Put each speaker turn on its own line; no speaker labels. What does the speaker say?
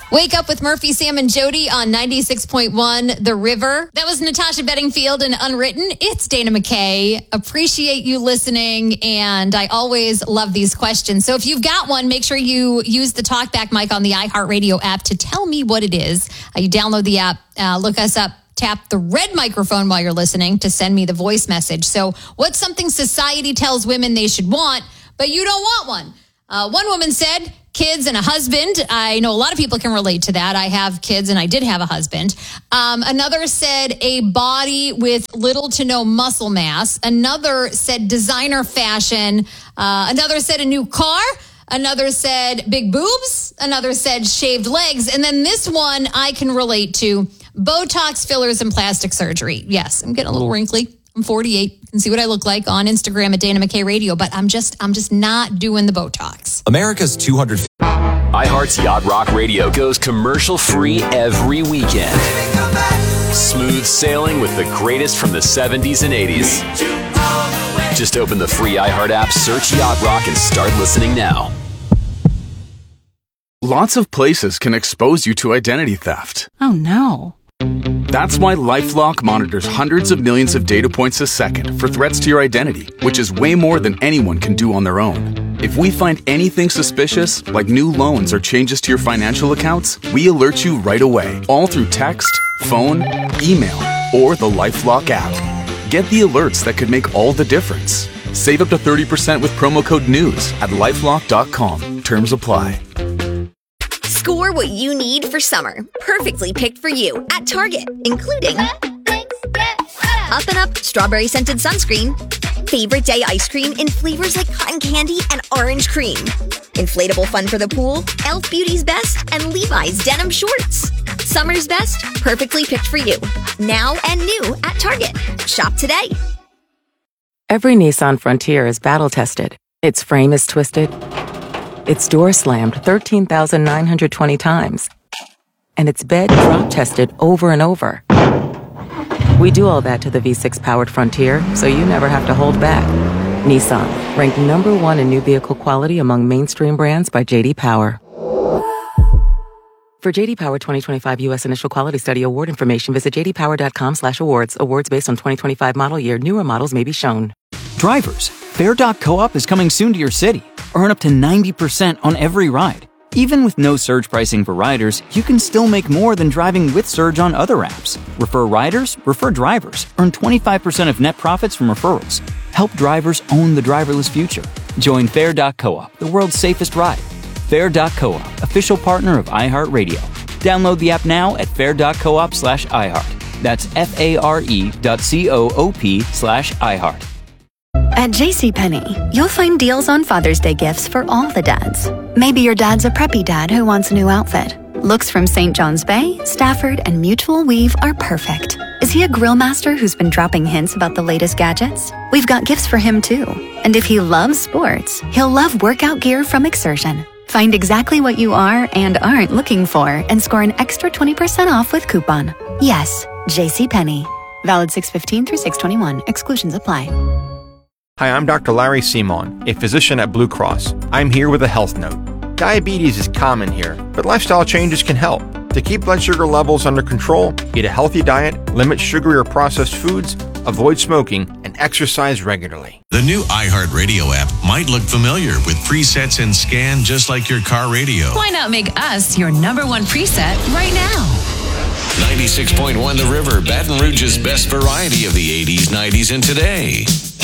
Wake Up with Murphy, Sam, and Jody on 96.1 The River. That was Natasha Bedingfield and Unwritten. It's Dana McKay. Appreciate you listening, and I always love these questions. So if you've got one, make sure you use the TalkBack mic on the iHeartRadio app to tell me what it is. You download the app, look us up, tap the red microphone while you're listening to send me the voice message. So what's something society tells women they should want, but you don't want one? One woman said, kids and a husband. I know a lot of people can relate to that. I have kids and I did have a husband. Another said a body with little to no muscle mass. Another said designer fashion. Another said a new car. Another said big boobs. Another said shaved legs. And then this one I can relate to, Botox, fillers, and plastic surgery. Yes, I'm getting a little wrinkly. I'm 48. You can see what I look like on Instagram at Dana McKay Radio, but I'm just not doing the Botox.
America's 200.
iHeart's Yacht Rock Radio goes commercial-free every weekend. Smooth sailing with the greatest from the 70s and 80s. Just open the free iHeart app, search Yacht Rock, and start listening now.
Lots of places can expose you to identity theft.
Oh, no.
That's why LifeLock monitors hundreds of millions of data points a second for threats to your identity, which is way more than anyone can do on their own. If we find anything suspicious, like new loans or changes to your financial accounts, we alert you right away, all through text, phone, email, or the LifeLock app. Get the alerts that could make all the difference. Save up to 30% with promo code NEWS at LifeLock.com. Terms apply.
Score what you need for summer. Perfectly picked for you at Target, including Up and Up strawberry scented sunscreen, favorite day ice cream in flavors like cotton candy and orange cream, inflatable fun for the pool, Elf Beauty's Best, and Levi's denim shorts. Summer's best, perfectly picked for you. Now and new at Target. Shop today.
Every Nissan Frontier is battle-tested. Its frame is twisted. Its door slammed 13,920 times. And its bed drop-tested over and over. We do all that to the V6-powered Frontier, so you never have to hold back. Nissan, ranked number 1 in new vehicle quality among mainstream brands by J.D. Power. For J.D. Power 2025 U.S. Initial Quality Study award information, visit jdpower.com/awards. Awards based on 2025 model year. Newer models may be shown.
Drivers, Fair.coop is coming soon to your city. Earn up to 90% on every ride. Even with no surge pricing for riders, you can still make more than driving with Surge on other apps. Refer riders, refer drivers. Earn 25% of net profits from referrals. Help drivers own the driverless future. Join Fair.coop, the world's safest ride. Fair.coop, official partner of iHeartRadio. Download the app now at fair.coop/iHeart. That's FARE.coop/iHeart.
At JCPenney, you'll find deals on Father's Day gifts for all the dads. Maybe your dad's a preppy dad who wants a new outfit. Looks from St. John's Bay, Stafford, and Mutual Weave are perfect. Is he a grill master who's been dropping hints about the latest gadgets? We've got gifts for him too. And if he loves sports, he'll love workout gear from Exertion. Find exactly what you are and aren't looking for and score an extra 20% off with coupon. Yes, JCPenney. Valid 6/15 through 6/21. Exclusions apply.
Hi, I'm Dr. Larry Simon, a physician at Blue Cross. I'm here with a health note. Diabetes is common here, but lifestyle changes can help. To keep blood sugar levels under control, eat a healthy diet, limit sugary or processed foods, avoid smoking, and exercise regularly.
The new iHeartRadio app might look familiar with presets and scan just like your car radio.
Why not make us your #1 preset right now?
96.1 The River, Baton Rouge's best variety of the 80s, 90s, and today.